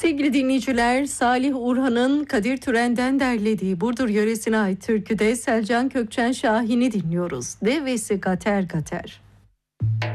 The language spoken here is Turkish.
Sevgili dinleyiciler, Salih Urhan'ın Kadir Türen'den derlediği Burdur yöresine ait türküde Selcan Kökçen Şahin'i dinliyoruz. Devesi gater gater.